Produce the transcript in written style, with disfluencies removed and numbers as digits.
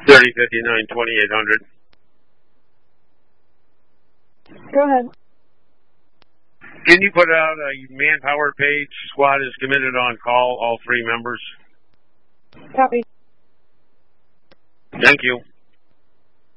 3059 2800. Go ahead. Can you put out a manpower page? Squad is committed on call, all 3 members. Copy. Thank you.